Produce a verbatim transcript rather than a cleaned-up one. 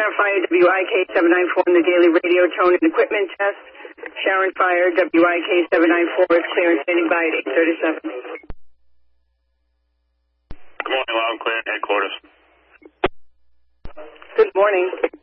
Sharon Fire, W I K seven nine four in the daily radio tone and equipment test. Sharon Fire, W I K seven nine four, clear and standing by at eight thirty-seven. Good morning, loud and clear, headquarters. Good morning.